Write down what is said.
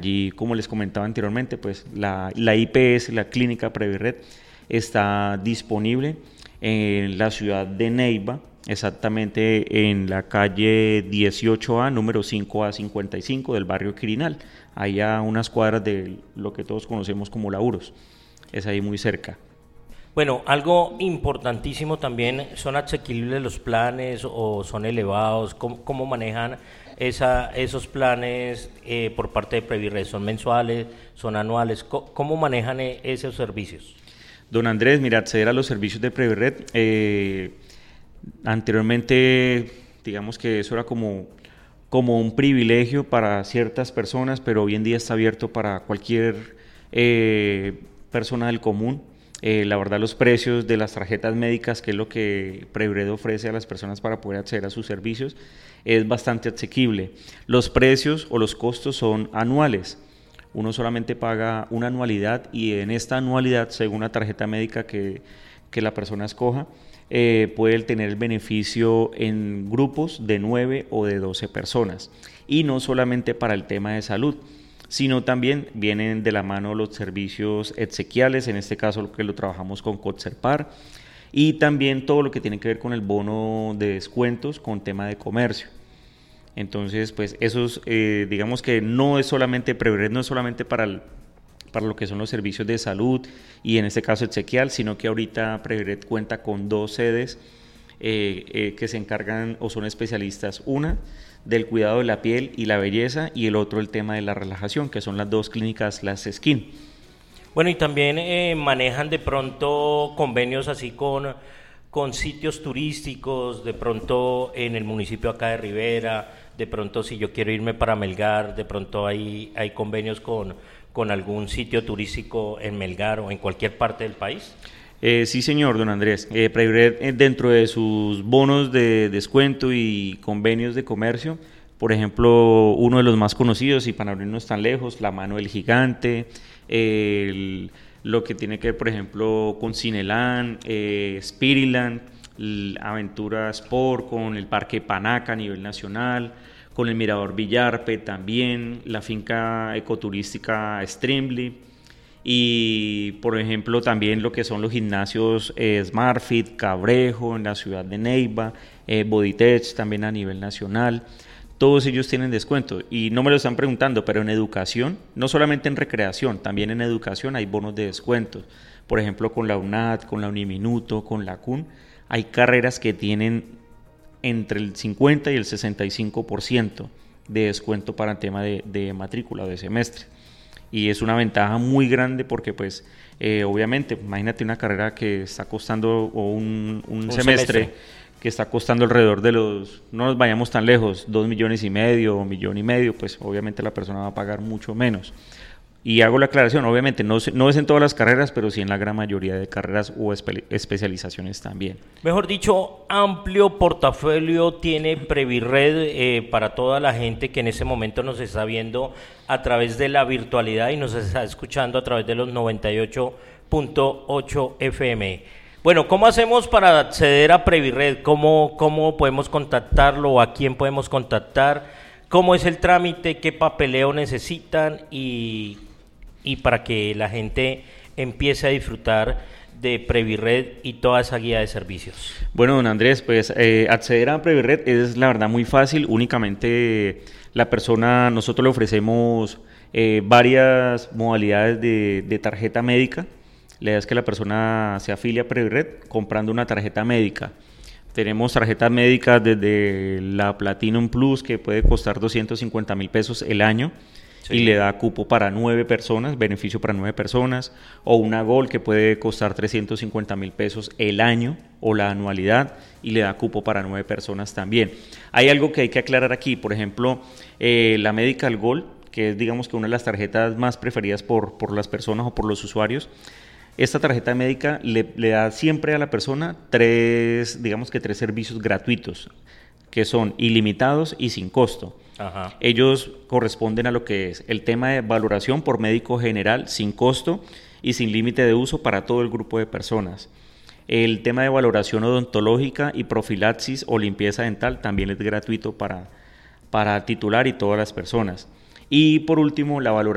Allí, como les comentaba anteriormente, pues la IPS, la Clínica Previred, está disponible en la ciudad de Neiva, exactamente en la calle 18A, número 5A55 del barrio Quirinal, ahí a unas cuadras de lo que todos conocemos como La Uros, es ahí muy cerca. Bueno, algo importantísimo también, ¿son asequibles los planes o son elevados? ¿Cómo manejan esos planes por parte de Previred? ¿Son mensuales, son anuales? ¿Cómo manejan esos servicios? Don Andrés, mira, acceder a los servicios de Previred, anteriormente, digamos que eso era como un privilegio para ciertas personas, pero hoy en día está abierto para cualquier persona del común. La verdad, los precios de las tarjetas médicas, que es lo que Previred ofrece a las personas para poder acceder a sus servicios, es bastante asequible. Los precios o los costos son anuales. Uno solamente paga una anualidad y en esta anualidad, según la tarjeta médica que la persona escoja, puede tener el beneficio en grupos de 9 o de 12 personas. Y no solamente para el tema de salud, sino también vienen de la mano los servicios exequiales, en este caso que lo trabajamos con Cotserpar, y también todo lo que tiene que ver con el bono de descuentos con tema de comercio. Entonces, pues esos, digamos que no es solamente Previred, no es solamente para lo que son los servicios de salud y en este caso exequial, sino que ahorita Previred cuenta con 2 sedes que se encargan o son especialistas, una del cuidado de la piel y la belleza y el otro el tema de la relajación, que son las 2 clínicas, las Skin. Bueno, y también manejan de pronto convenios así con sitios turísticos, de pronto en el municipio acá de Rivera, de pronto si yo quiero irme para Melgar, de pronto hay convenios con algún sitio turístico en Melgar o en cualquier parte del país. Sí, señor, don Andrés. Previred, dentro de sus bonos de descuento y convenios de comercio, por ejemplo, uno de los más conocidos y para no irnos tan lejos, la mano del gigante, lo que tiene que ver, por ejemplo, con Cineland, Spiriland, Aventura Sport, con el Parque Panaca a nivel nacional, con el Mirador Villarpe también, la finca ecoturística Streamly y, por ejemplo, también lo que son los gimnasios SmartFit, Cabrejo en la ciudad de Neiva, Bodytech también a nivel nacional. Todos ellos tienen descuento y no me lo están preguntando, pero en educación, no solamente en recreación, también en educación hay bonos de descuentos. Por ejemplo, con la UNAD, con la Uniminuto, con la CUN, hay carreras que tienen entre el 50 y el 65% de descuento para el tema de matrícula o de semestre. Y es una ventaja muy grande porque pues obviamente, imagínate una carrera que está costando o un semestre que está costando alrededor de no nos vayamos tan lejos, 2,5 millones o 1,5 millones, pues obviamente la persona va a pagar mucho menos. Y hago la aclaración, obviamente no es en todas las carreras, pero sí en la gran mayoría de carreras o especializaciones también. Mejor dicho, amplio portafolio tiene Previred para toda la gente que en ese momento nos está viendo a través de la virtualidad y nos está escuchando a través de los 98.8 FM. Bueno, ¿cómo hacemos para acceder a Previred? ¿Cómo podemos contactarlo o a quién podemos contactar? ¿Cómo es el trámite? ¿Qué papeleo necesitan? Y para que la gente empiece a disfrutar de Previred y toda esa guía de servicios. Bueno, don Andrés, pues acceder a Previred es la verdad muy fácil, únicamente nosotros le ofrecemos varias modalidades de tarjeta médica. La idea es que la persona se afilie a Previred comprando una tarjeta médica. Tenemos tarjetas médicas desde la Platinum Plus, que puede costar 250,000 pesos el año, sí, y le da cupo para 9 personas, beneficio para 9 personas, o una Gold que puede costar 350,000 pesos el año o la anualidad y le da cupo para 9 personas también. Hay algo que hay que aclarar aquí, por ejemplo, la Medical Gold, que es digamos que una de las tarjetas más preferidas por las personas o por los usuarios. Esta tarjeta médica le da siempre a la persona tres servicios gratuitos, que son ilimitados y sin costo. Ajá. Ellos corresponden a lo que es el tema de valoración por médico general sin costo y sin límite de uso para todo el grupo de personas. El tema de valoración odontológica y profilaxis o limpieza dental también es gratuito para titular y todas las personas. Y por último, la valoración